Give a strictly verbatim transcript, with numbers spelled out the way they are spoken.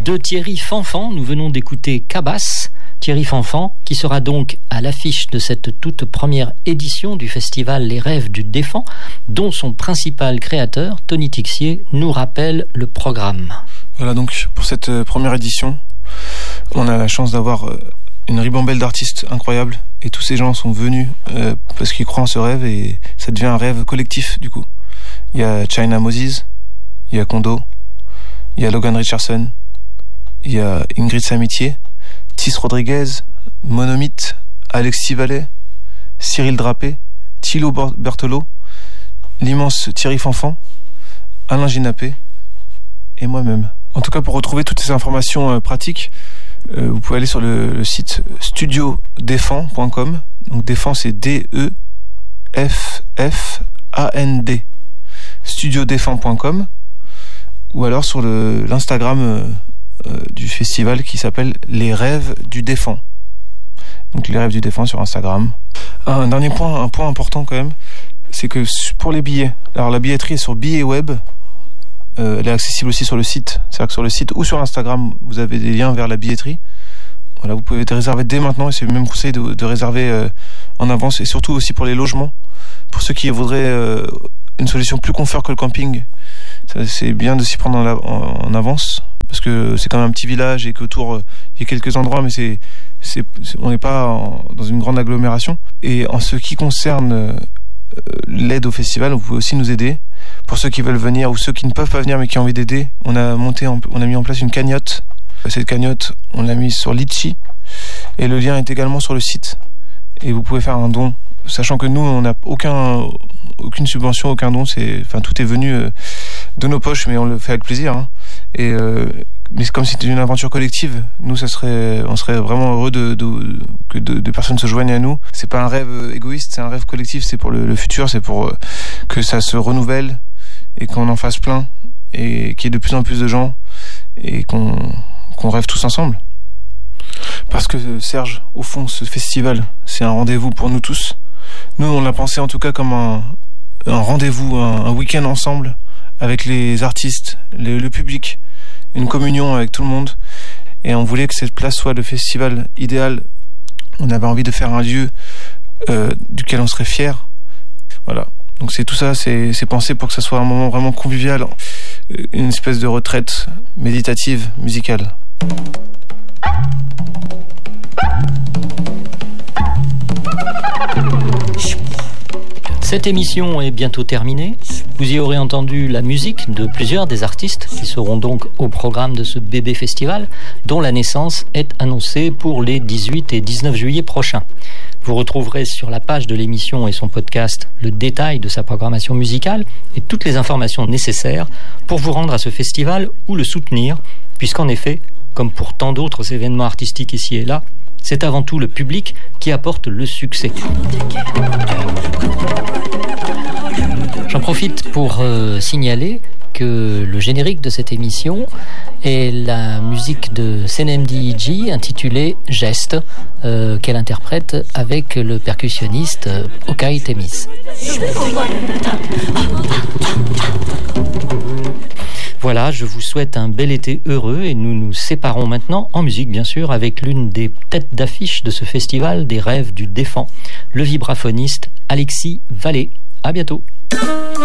De Thierry Fanfan, nous venons d'écouter Cabasse. Thierry Fanfan, qui sera donc à l'affiche de cette toute première édition du festival Les Rêves du Défend, dont son principal créateur, Tony Tixier, nous rappelle le programme. Voilà, donc pour cette première édition, on a la chance d'avoir une ribambelle d'artistes incroyables, et tous ces gens sont venus euh, parce qu'ils croient en ce rêve, et ça devient un rêve collectif du coup. Il y a China Moses, il y a Kondo, il y a Logan Richardson, il y a Ingrid Samitier, Tis Rodriguez, Monomythe, Alexis Vallet, Cyril Drapé, Thilo Berthelot, l'immense Thierry Fanfan, Alain Ginapé et moi-même. En tout cas, pour retrouver toutes ces informations euh, pratiques, euh, vous pouvez aller sur le, le site studio défend point com. Donc Défend, c'est D E F F A N D. studio défend point com, ou alors sur le, l'Instagram euh, euh, du festival qui s'appelle Les Rêves du Défend. Donc Les Rêves du Défend sur Instagram. Un dernier point, un point important quand même, c'est que pour les billets, alors la billetterie est sur Billets Web. Euh, elle est accessible aussi sur le site. C'est-à-dire que sur le site ou sur Instagram, vous avez des liens vers la billetterie. Voilà, vous pouvez réserver dès maintenant, et c'est même conseillé de, de réserver euh, en avance, et surtout aussi pour les logements. Pour ceux qui voudraient euh, une solution plus confort que le camping, ça, c'est bien de s'y prendre en, en, en avance, parce que c'est quand même un petit village et qu'autour euh, il y a quelques endroits, mais c'est, c'est, c'est on n'est pas en, dans une grande agglomération. Et en ce qui concerne euh, l'aide au festival, vous pouvez aussi nous aider. Pour ceux qui veulent venir ou ceux qui ne peuvent pas venir mais qui ont envie d'aider, on a monté, en, on a mis en place une cagnotte. Cette cagnotte, on l'a mise sur Litchi, et le lien est également sur le site. Et vous pouvez faire un don, sachant que nous, on n'a aucun, aucune subvention, aucun don. C'est, enfin, tout est venu euh, de nos poches, mais on le fait avec plaisir. Hein. Et euh, mais c'est comme si c'était une aventure collective. Nous, ça serait, on serait vraiment heureux de, de, que de, de personnes se joignent à nous. C'est pas un rêve égoïste, c'est un rêve collectif. C'est pour le, le futur, c'est pour euh, que ça se renouvelle et qu'on en fasse plein, et qu'il y ait de plus en plus de gens, et qu'on, qu'on rêve tous ensemble. Parce que Serge, au fond, ce festival, c'est un rendez-vous pour nous tous. Nous, on l'a pensé en tout cas comme un, un rendez-vous, un, un week-end ensemble, avec les artistes, le, le public, une communion avec tout le monde. Et on voulait que cette place soit le festival idéal. On avait envie de faire un lieu euh, duquel on serait fier. Voilà. Donc c'est tout ça, c'est, c'est pensé pour que ça soit un moment vraiment convivial, une espèce de retraite méditative, musicale. Cette émission est bientôt terminée. Vous y aurez entendu la musique de plusieurs des artistes qui seront donc au programme de ce bébé festival, dont la naissance est annoncée pour les dix-huit et dix-neuf juillet prochains. Vous retrouverez sur la page de l'émission et son podcast le détail de sa programmation musicale et toutes les informations nécessaires pour vous rendre à ce festival ou le soutenir, puisqu'en effet, comme pour tant d'autres événements artistiques ici et là, c'est avant tout le public qui apporte le succès. J'en profite pour euh, signaler que le générique de cette émission est la musique de Senemdi Iji intitulée Geste, euh, qu'elle interprète avec le percussionniste euh, Okay Temis. Voilà, je vous souhaite un bel été heureux, et nous nous séparons maintenant en musique, bien sûr, avec l'une des têtes d'affiche de ce festival des Rêves du Défend, le vibraphoniste Alexis Vallet. À bientôt.